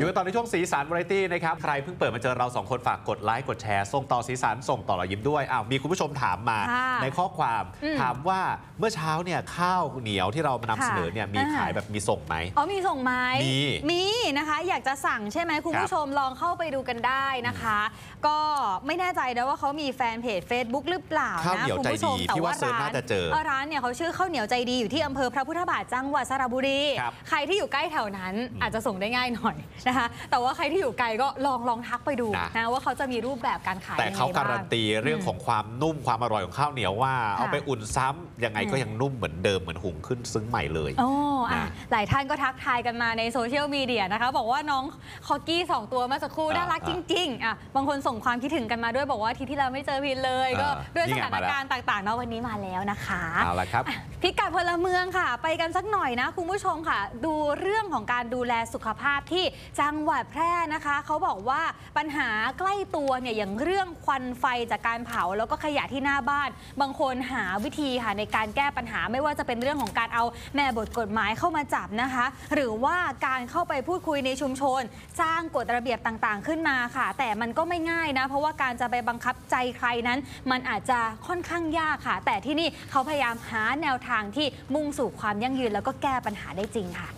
อยู่กันตอนในช่วงสีสันวาไรตี้นะครับใครเพิ่งเปิดมาเจอเรา2คนฝากกดไลค์กดแชร์ส่งต่อสีสันส่งต่อรอยยิ้มด้วยมีคุณผู้ชมถามมาในข้อความถามว่าเมื่อเช้าเนี่ยข้าวเหนียวที่เรานำเสนอเนี่ยมีขายแบบมีส่งไหมมีส่งไหมมีนะคะอยากจะสั่งใช่ไหมคุณผู้ชมลองเข้าไปดูกันได้นะคะก็ไม่แน่ใจนะว่าเขามีแฟนเพจ Facebook หรือเปล่านะคุณผู้ชมแต่ว่าร้านเนี่ยเขาชื่อข้าวเหนียวใจดีอยู่ที่อำเภอพระพุทธบาทจังหวัดสระบุรีใครที่อยู่ใกล้แถวนั้นอาจจะส่งได้ง่ายหน่อยนะคะแต่ว่าใครที่อยู่ไกลก็ลองทักไปดูนะว่าเขาจะมีรูปแบบการขายแต่เขาการันตีเรื่องของความนุ่มความอร่อยของข้าวเหนียวว่าเอาไปอุ่นซ้ำยังไงก็ยังนุ่มเหมือนเดิมเหมือนหุงขึ้นซึ้งใหม่เลยหลายท่านก็ทักทายกันมาในโซเชียลมีเดียนะคะบอกว่าน้องคอกี้2ตัวเมื่อสักครู่น่ารักจริงๆบางคนส่งความคิดถึงกันมาด้วยบอกว่าที่เราไม่เจอพินเลยก็ด้วยสถานการณ์ต่างๆเนาะวันนี้มาแล้วนะคะเอาละครับพิกัดพลเมืองค่ะไปกันสักหน่อยนะคุณผู้ชมค่ะดูเรื่องของการดูแลสุขภาพที่จังหวัดแพร่นะคะเขาบอกว่าปัญหาใกล้ตัวเนี่ยอย่างเรื่องควันไฟจากการเผาแล้วก็ขยะที่หน้าบ้านบางคนหาวิธีค่ะในการแก้ปัญหาไม่ว่าจะเป็นเรื่องของการเอาแม่บทกฎหมายเข้ามาจับนะคะหรือว่าการเข้าไปพูดคุยในชุมชนสร้างกฎระเบียบต่างๆขึ้นมาค่ะแต่มันก็ไม่ง่ายนะเพราะว่าการจะไปบังคับใจใครนั้นมันอาจจะค่อนข้างยากค่ะแต่ที่นี่เขาพยายามหาแนวทางที่มุ่งสู่ความยั่งยืนแล้วก็แก้ปัญหาได้จริงค่ะ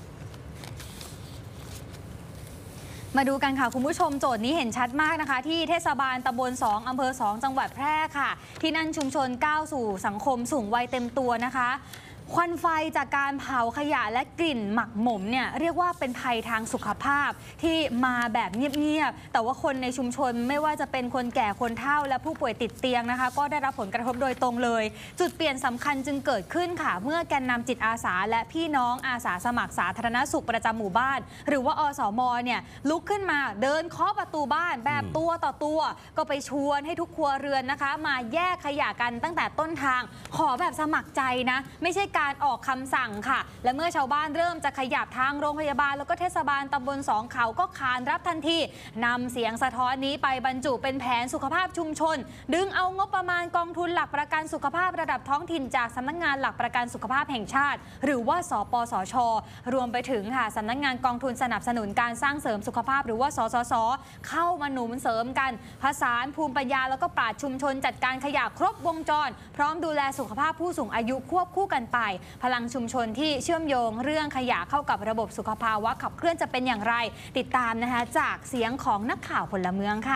มาดูกันค่ะคุณผู้ชมโจทย์นี้เห็นชัดมากนะคะที่เทศบาลตำบล2อำเภอ2จังหวัดแพร่ค่ะที่นั่นชุมชนก้าวสู่สังคมสูงวัยเต็มตัวนะคะควันไฟจากการเผาขยะและกลิ่นหมักหมมเนี่ยเรียกว่าเป็นภัยทางสุขภาพที่มาแบบเงียบๆแต่ว่าคนในชุมชนไม่ว่าจะเป็นคนแก่คนเฒ่าและผู้ป่วยติดเตียงนะคะก็ได้รับผลกระทบโดยตรงเลยจุดเปลี่ยนสำคัญจึงเกิดขึ้นค่ะเมื่อแกนนำจิตอาสาและพี่น้องอาสาสมัครสาธารณสุขประจำหมู่บ้านหรือว่าอสม.เนี่ยลุกขึ้นมาเดินเคาะประตูบ้านแบบตัวต่อตัวก็ไปชวนให้ทุกครัวเรือนนะคะมาแยกขยะกันตั้งแต่ต้นทางขอแบบสมัครใจนะไม่ใช่การออกคำสั่งค่ะและเมื่อชาวบ้านเริ่มจะขยับทางโรงพยาบาลแล้วก็เทศบาลตำบล2เขาก็ขานรับทันทีนำเสียงสะท้อนนี้ไปบรรจุเป็นแผนสุขภาพชุมชนดึงเอางบประมาณกองทุนหลักประกันสุขภาพระดับท้องถิ่นจากสำนักงานหลักประกันสุขภาพแห่งชาติหรือว่าสปสช.รวมไปถึงค่ะสำนักงานกองทุนสนับสนุนการสร้างเสริมสุขภาพหรือว่าสสส.เข้ามาหนุนเสริมกันผสานภูมิปัญญาแล้วก็ปราชญ์ชุมชนจัดการขยะครบวงจรพร้อมดูแลสุขภาพผู้สูงอายุควบคู่กันไปพลังชุมชนที่เชื่อมโยงเรื่องขยะเข้ากับระบบสุขภาวะขับเคลื่อนจะเป็นอย่างไรติดตามนะคะจากเสียงของนักข่าวพลเมืองค่ะ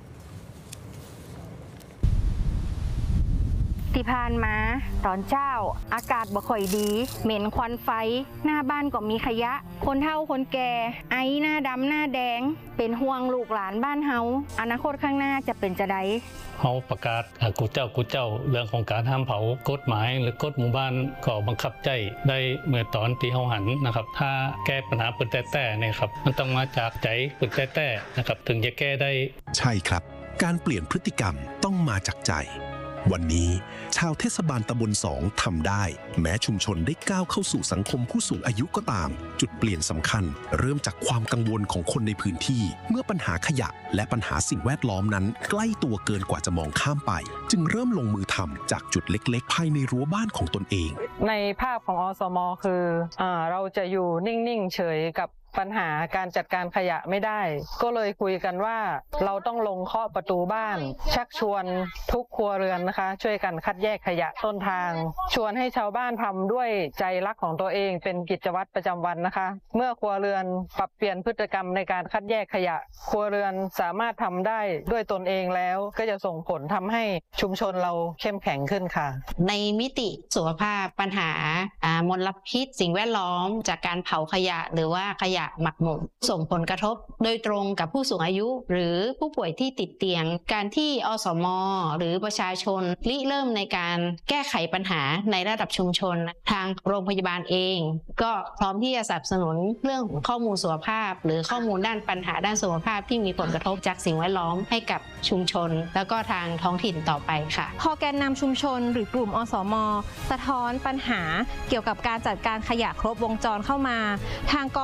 ที่ผ่านมาตอนเช้าอากาศบ่ค่อยดีเหม็นควันไฟหน้าบ้านก็มีขยะคนเฒ่าคนแก่ไอหน้าดำหน้าแดงเป็นห่วงลูกหลานบ้านเฮาอนาคตข้างหน้าจะเป็นจะไดเขาประกาศกูเจ้าเรื่องของการห้ามเผากฎหมายหรือกฎหมู่บ้านก็บังคับใจได้เมื่อตอนที่เฮาหันนะครับถ้าแก้ปัญหาปืนแต่เนี่ยครับมันต้องมาจากใจปืนแต่นะครับถึงจะแก้ได้ใช่ครับการเปลี่ยนพฤติกรรมต้องมาจากใจวันนี้ชาวเทศบาลตำบล2ทำได้แม้ชุมชนได้ก้าวเข้าสู่สังคมผู้สูงอายุก็ตามจุดเปลี่ยนสำคัญเริ่มจากความกังวลของคนในพื้นที่เมื่อปัญหาขยะและปัญหาสิ่งแวดล้อมนั้นใกล้ตัวเกินกว่าจะมองข้ามไปจึงเริ่มลงมือทำจากจุดเล็กๆภายในรั้วบ้านของตนเองในภาพของอสม.คือเราจะอยู่นิ่งๆเฉยกับปัญหาการจัดการขยะไม่ได้ก็เลยคุยกันว่าเราต้องลงเคาะประตูบ้านชักชวนทุกครัวเรือนนะคะช่วยกันคัดแยกขยะต้นทางชวนให้ชาวบ้านทำด้วยใจรักของตัวเองเป็นกิจวัตรประจำวันนะคะเมื่อครัวเรือนปรับเปลี่ยนพฤติกรรมในการคัดแยกขยะครัวเรือนสามารถทำได้ด้วยตนเองแล้วก็จะส่งผลทำให้ชุมชนเราเข้มแข็งขึ้นค่ะในมิติสุขภาพปัญหามลพิษสิ่งแวดล้อมจากการเผาขยะหรือว่าขยะหมักหมมส่งผลกระทบโดยตรงกับผู้สูงอายุหรือผู้ป่วยที่ติดเตียงการที่อสม.หรือประชาชนริเริ่มในการแก้ไขปัญหาในระดับชุมชนทางโรงพยาบาลเองก็พร้อมที่จะสนับสนุนเรื่องของข้อมูลสุขภาพหรือข้อมูลด้านปัญหาด้านสุขภาพที่มีผลกระทบจากสิ่งแวดล้อมให้กับชุมชนแล้วก็ทางท้องถิ่นต่อไปค่ะพอแกนนำชุมชนหรือกลุ่มอสม.สะท้อนปัญหาเกี่ยวกับการจัดการขยะครบวงจรเข้ามาทางกองสาธาร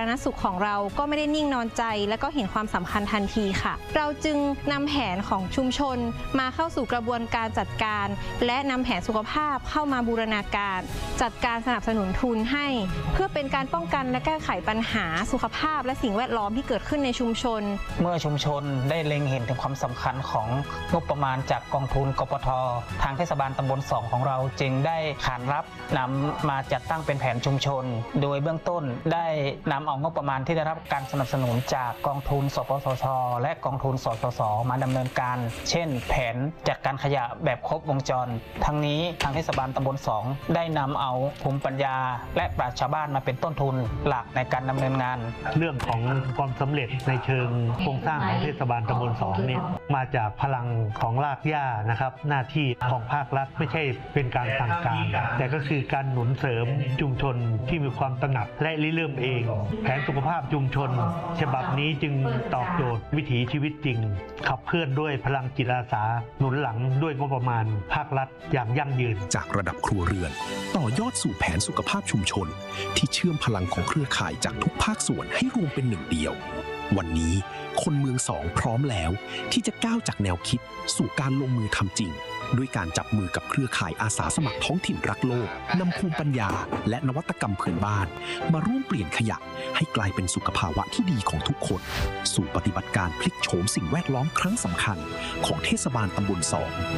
ารณสุขของเราก็ไม่ได้นิ่งนอนใจและก็เห็นความสำคัญทันทีค่ะเราจึงนำแผนของชุมชนมาเข้าสู่กระบวนการจัดการและนำแผนสุขภาพเข้ามาบูรณาการจัดการสนับสนุนทุนให้เพื่อเป็นการป้องกันและแก้ไขปัญหาสุขภาพและสิ่งแวดล้อมที่เกิดขึ้นในชุมชนเมื่อชุมชนได้เล็งเห็นถึงความสำคัญของงบประมาณจากกองทุนกปท.ทางเทศบาลตำบล2ของเราจึงได้ขานรับนำมาจัดตั้งเป็นแผนชุมชนโดยเบื้องต้นได้นำเอางบประมาณที่ได้รับการสนับสนุนจากกองทุนสปสช.และกองทุนสสส.มาดำเนินการเช่นแผนจัดการขยะแบบครบวงจรทั้งนี้ทางเทศบาลตำบล2ได้นำเอาภูมิปัญญาและปราชญ์ชาวบ้านมาเป็นต้นทุนหลักในการดำเนินงานเรื่องของความสำเร็จในเชิงโครงสร้างของเทศบาลตำบล2เนี่ยมาจากพลังของรากหญ้านะครับหน้าที่ของภาครัฐไม่ใช่เป็นการสั่งการแต่ก็คือการหนุนเสริมชุมชนที่มีความตระหนักและริเริ่มเองแผนสุขภาพชุมชนฉบับนี้จึงตอบโจทย์วิถีชีวิตจริงขับเคลื่อนด้วยพลังจิตอาสาหนุนหลังด้วยงบประมาณภาครัฐอย่างยั่งยืนจากระดับครัวเรือนต่อยอดสู่แผนสุขภาพชุมชนที่เชื่อมพลังของเครือข่ายจากทุกภาคส่วนให้รวมเป็นหนึ่งเดียววันนี้คนเมือง2พร้อมแล้วที่จะก้าวจากแนวคิดสู่การลงมือทำจริงด้วยการจับมือกับเครือข่ายอาสาสมัครท้องถิ่นรักโลกนำภูมิปัญญาและนวัตกรรมพื้นบ้านมาร่วมเปลี่ยนขยะให้กลายเป็นสุขภาวะที่ดีของทุกคนสู่ปฏิบัติการพลิกโฉมสิ่งแวดล้อมครั้งสำคัญของเทศบาลตำบล2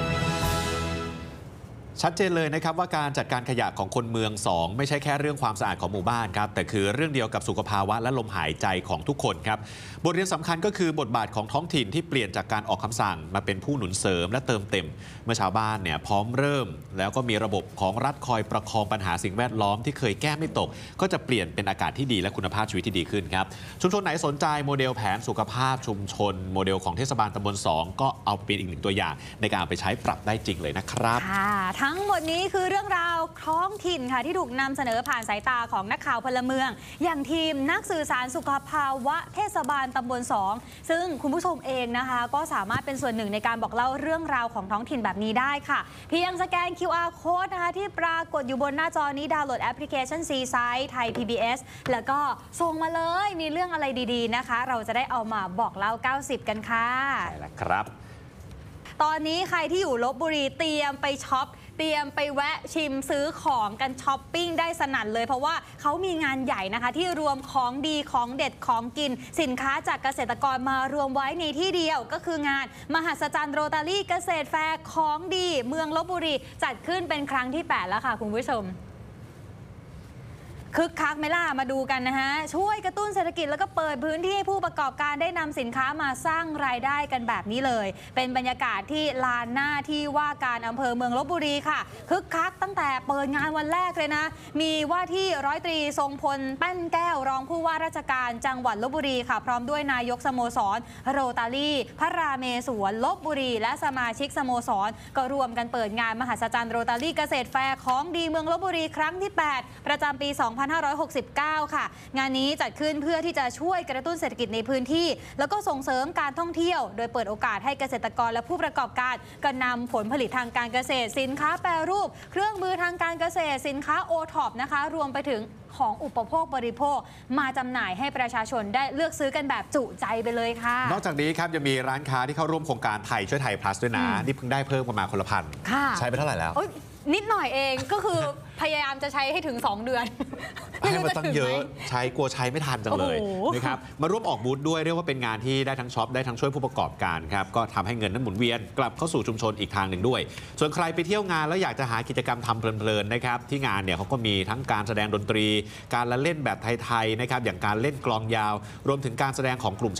ชัดเจนเลยนะครับว่าการจัดการขยะของคนเมือง2ไม่ใช่แค่เรื่องความสะอาดของหมู่บ้านครับแต่คือเรื่องเดียวกับสุขภาวะและลมหายใจของทุกคนครับบทเรียนสำคัญก็คือบทบาทของท้องถิ่นที่เปลี่ยนจากการออกคำสั่งมาเป็นผู้หนุนเสริมและเติมเต็มเมื่อชาวบ้านเนี่ยพร้อมเริ่มแล้วก็มีระบบของรัฐคอยประคองปัญหาสิ่งแวดล้อมที่เคยแก้ไม่ตกก็จะเปลี่ยนเป็นอากาศที่ดีและคุณภาพชีวิตที่ดีขึ้นครับชุมชนไหนสนใจโมเดลแผนสุขภาพชุมชนโมเดลของเทศบาลตำบล2ก็เอาเป็นอีกหนึ่งตัวอย่างในการเอาไปใช้ปรับได้จริงเลยนะครับทั้งหมดนี้คือเรื่องราวท้องถิ่นค่ะที่ถูกนำเสนอผ่านสายตาของนักข่าวพลเมืองอย่างทีมนักสื่อสารสุขภาวะเทศบาลตำบล2ซึ่งคุณผู้ชมเองนะคะก็สามารถเป็นส่วนหนึ่งในการบอกเล่าเรื่องราวของท้องถิ่นแบบนี้ได้ค่ะเพียงสแกน QR Code นะคะที่ปรากฏอยู่บนหน้าจอนี้ดาวน์โหลดแอปพลิเคชัน Seaside ไทย PBS แล้วก็ส่งมาเลยมีเรื่องอะไรดีๆนะคะเราจะได้เอามาบอกเล่า90กันค่ะใช่แล้วครับตอนนี้ใครที่อยู่ลพบุรีเตรียมไปช็อปเตรียมไปแวะชิมซื้อของกันช้อปปิ้งได้สนั่นเลยเพราะว่าเขามีงานใหญ่นะคะที่รวมของดีของเด็ดของกินสินค้าจากเกษตรกรมารวมไว้ในที่เดียวก็คืองานมหัศจรรย์โรตารี่เกษตรแฟร์ของดีเมืองลพบุรีจัดขึ้นเป็นครั้งที่8แล้วค่ะคุณผู้ชมคึกคักไหมล่ะมาดูกันนะฮะช่วยกระตุ้นเศรษฐกิจแล้วก็เปิดพื้นที่ให้ผู้ประกอบการได้นำสินค้ามาสร้างรายได้กันแบบนี้เลยเป็นบรรยากาศที่ลานหน้าที่ว่าการอำเภอเมืองลพบุรีค่ะคึกคักตั้งแต่เปิดงานวันแรกเลยนะมีว่าที่ร้อยตรีทรงพลแป้นแก้วรองผู้ว่าราชการจังหวัดลพบุรีค่ะพร้อมด้วยนายกสโมสรโรตารี่พระราเมศวรลพบุรีและสมาชิกสโมสรก็รวมกันเปิดงานมหัศจรรย์โรตารี่เกษตรแฟร์ของดีเมืองลพบุรีครั้งที่8ประจำปี2569 ค่ะงานนี้จัดขึ้นเพื่อที่จะช่วยกระตุ้นเศรษฐกิจในพื้นที่แล้วก็ส่งเสริมการท่องเที่ยวโดยเปิดโอกาสให้เกษตรกรและผู้ประกอบการก็นำผลผลิตทางการเกษตรสินค้าแปรรูปเครื่องมือทางการเกษตรสินค้าโอท็อปนะคะรวมไปถึงของอุปโภคบริโภคมาจำหน่ายให้ประชาชนได้เลือกซื้อกันแบบจุใจไปเลยค่ะนอกจากนี้ครับยังมีร้านค้าที่เข้าร่วมโครงการไทยช่วยไทย plus ด้วยนะนี่เพิ่งได้เพิ่มประมาณคนละ1,000ใช้ไปเท่าไหร่แล้วนิดหน่อยเองก็คือพยายามจะใช้ให้ถึง2 เดือนให้มันตั้งเยอะใช้กลัวใช้ไม่ทันจังเลยนะครับมาร่วมออกบูธด้วยเรียกว่าเป็นงานที่ได้ทั้งช็อปได้ทั้งช่วยผู้ประกอบการครับก็ทำให้เงินนั้นหมุนเวียนกลับเข้าสู่ชุมชนอีกทางหนึ่งด้วยส่วนใครไปเที่ยวงานแล้วอยากจะหากิจกรรมทำเพลินๆนะครับที่งานเนี่ยเขาก็มีทั้งการแสดงดนตรีการละเล่นแบบไทยๆนะครับอย่างการเล่นกลองยาวรวมถึงการแสดงของกลุ่ม